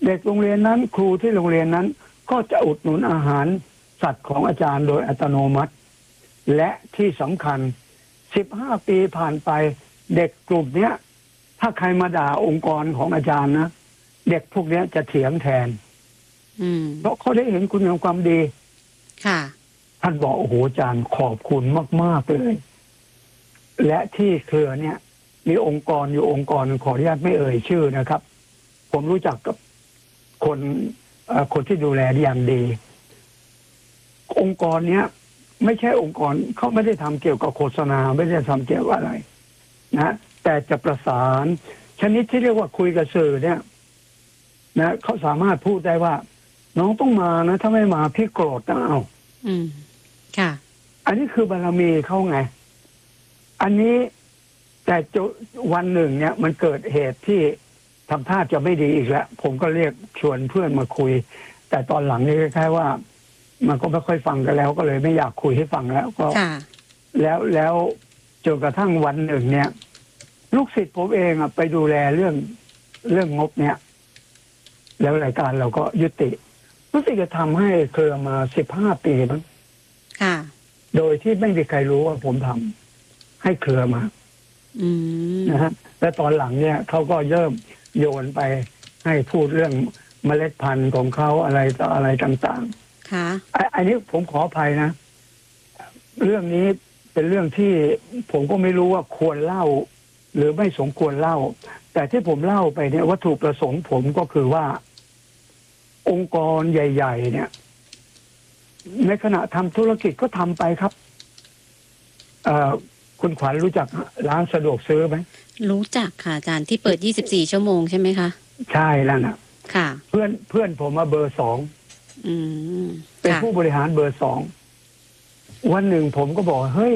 เด็กโรงเรียนนั้นครูที่โรงเรียนนั้นก็จะอุดหนุนอาหารสัตว์ของอาจารย์โดยอัตโนมัติ และที่สำคัญ15 ปีผ่านไปเด็กกลุ่มเนี้ยถ้าใครมาด่าองค์กรของอาจารย์นะเด็กพวกนี้จะเถียงแทนเพราะเขาได้เห็นคุณงามความดีค่ะท่านบอกโอ้โหอาจารย์ขอบคุณมากๆเลยและที่เครือเนี่ยมีองค์กรอยู่องค์กรขออนุญาตไม่เอ่ยชื่อนะครับผมรู้จักกับคนที่ดูแลอย่างดีองค์กรเนี้ยไม่ใช่องค์กรเขาไม่ได้ทำเกี่ยวกับโฆษณาไม่ได้ทำเกี่ยวกับอะไรนะแต่จะประสานชนิดที่เรียกว่าคุยกับสื่อเนี่ยนะเขาสามารถพูดได้ว่าน้องต้องมานะถ้าไม่มาพี่โกรธนะเอาค่ะอันนี้คือบารมีเขาไงอันนี้แต่วันหนึ่งเนี่ยมันเกิดเหตุที่ทำท่าจะไม่ดีอีกแล้วผมก็เรียกชวนเพื่อนมาคุยแต่ตอนหลังนี่คล้ายๆว่ามันก็ไม่ค่อยฟังกันแล้วก็เลยไม่อยากคุยให้ฟังแล้วก็แล้วจนกระทั่งวันหนึ่งเนี่ยลูกศิษย์ผมเองไปดูแลเรื่องงบเนี่ยแล้วรายการเราก็ยุติรู้สึกจะทำให้เครือมา15 ปีมั้งโดยที่ไม่มีใครรู้ว่าผมทำให้เครือมานะฮะและตอนหลังเนี่ยเขาก็เริ่มโยนไปให้พูดเรื่องเมล็ดพันธุ์ของเขาอะไรต่ออะไรต่างๆค่ะอันนี้ผมขออภัยนะเรื่องนี้เป็นเรื่องที่ผมก็ไม่รู้ว่าควรเล่าหรือไม่สมควรเล่าแต่ที่ผมเล่าไปเนี่ยวัตถุประสงค์ผมก็คือว่าองค์กรใหญ่ๆเนี่ยในขณะทำธุรกิจก็ทำไปครับคุณขวัญรู้จักร้านสะดวกซื้อไหมรู้จักค่ะอาจารย์ที่เปิด24 ชั่วโมงใช่ไหมคะใช่แล้วนะค่ะเพื่อนผมมาเบอร์2เป็นผู้บริหารเบอร์2วันหนึ่งผมก็บอกเฮ้ย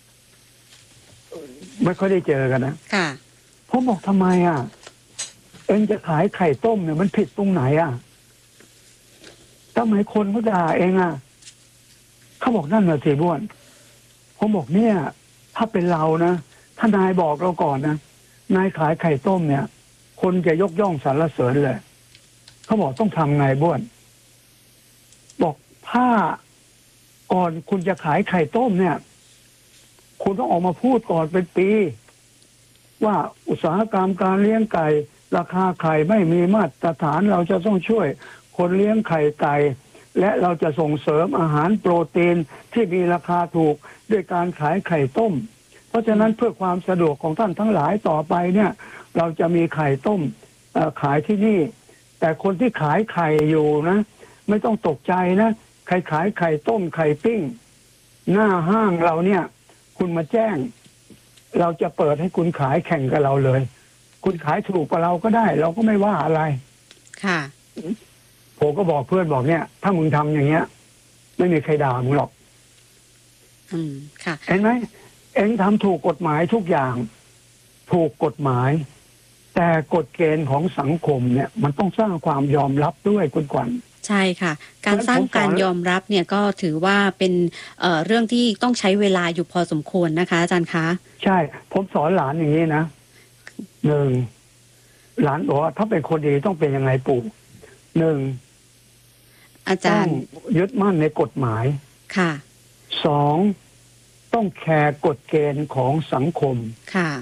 ไม่ค่อยได้เจอกันนะค่ะผมบอกทำไมเอ็งจะขายไข่ต้มเนี่ยมันผิดตรงไหนทำไมคนเขาด่าเองเขาบอกนั่นน่ะสิบ้วนผมบอกเนี่ยถ้าเป็นเรานะถ้านายบอกเราก่อนนะนายขายไข่ต้มเนี่ยคนจะยกย่องสรรเสริญเลยเขาบอกต้องทำไงบ้วนบอกถ้าก่อนคุณจะขายไข่ต้มเนี่ยคุณต้องออกมาพูดก่อนเป็นปีว่าอุตสาหกรรมการเลี้ยงไก่ราคาไข่ไม่มีมาตรฐานเราจะต้องช่วยคนเลี้ยงไข่ไก่และเราจะส่งเสริมอาหารโปรตีนที่มีราคาถูกด้วยการขายไข่ต้มเพราะฉะนั้นเพื่อความสะดวกของท่านทั้งหลายต่อไปเนี่ยเราจะมีไข่ต้มขายที่นี่แต่คนที่ขายไข่อยู่นะไม่ต้องตกใจนะใครขายไข่ต้มไข่ปิ้งหน้าห้างเราเนี่ยคุณมาแจ้งเราจะเปิดให้คุณขายแข่งกับเราเลยคุณขายถูกกว่าเราก็ได้เราก็ไม่ว่าอะไรค่ะผมก็บอกเพื่อนบอกเนี่ยถ้ามึงทำอย่างเงี้ยไม่มีใครด่ามึงหรอกค่ะเห็นไหมเอ็งทำถูกกฎหมายทุกอย่างถูกกฎหมายแต่กฎเกณฑ์ของสังคมเนี่ยมันต้องสร้างความยอมรับด้วยคุณขวัญใช่ค่ะการสร้างการยอมรับเนี่ยก็ถือว่าเป็นเรื่องที่ต้องใช้เวลาอยู่พอสมควรนะคะอาจารย์คะใช่ผมสอนหลานอย่างนี้นะ1หลานบอกว่าถ้าเป็นคนดีต้องเป็นยังไงปู่1 อาจารย์ยึดมั่นในกฎหมายค่ะ 2ต้องแคร์กฎเกณฑ์ของสังคมค่ะ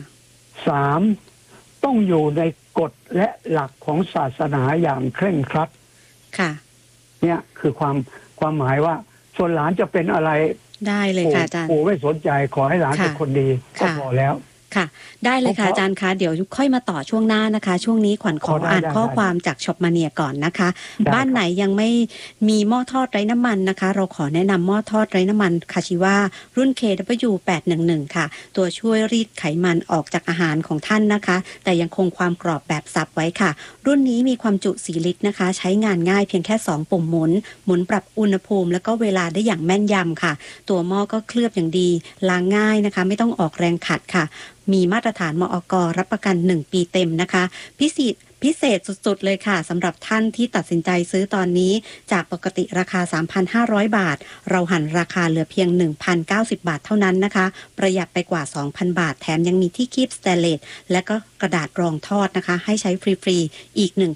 3ต้องอยู่ในกฎและหลักของศาสนาอย่างเคร่งครัดค่ะเนี่ยคือความหมายว่าส่วนหลานจะเป็นอะไรได้เลยค่ะอาจารย์ปู่ไม่สนใจขอให้หลานเป็นคนดีก็พอแล้วค่ะได้เลยค่ะอาจารย์คะเดี๋ยวค่อยมาต่อช่วงหน้านะคะช่วงนี้ขวัญขออ่านข้อความจากช็อปมาเนียก่อนนะคะบ้านไหนยังไม่มีหม้อทอดไร้น้ำมันนะคะเราขอแนะนำหม้อทอดไร้น้ำมันคาชิวารุ่น KW811 ค่ะตัวช่วยรีดไขมันออกจากอาหารของท่านนะคะแต่ยังคงความกรอบแบบสับไว้ค่ะรุ่นนี้มีความจุ4 ลิตรนะคะใช้งานง่ายเพียงแค่2 ปุ่มหมุนปรับอุณหภูมิแล้วก็เวลาได้อย่างแม่นยำค่ะตัวหม้อก็เคลือบอย่างดีล้างง่ายนะคะไม่ต้องออกแรงขัดค่ะมีมาตรฐานมอก.รับประกัน1 ปีเต็มนะคะพิเศษสุดๆเลยค่ะสำหรับท่านที่ตัดสินใจซื้อตอนนี้จากปกติราคา 3,500 บาทเราหันราคาเหลือเพียง 1,090 บาทเท่านั้นนะคะประหยัดไปกว่า 2,000 บาทแถมยังมีที่คีบสแตนเลสและก็กระดาษรองทอดนะคะให้ใช้ฟรีๆอีก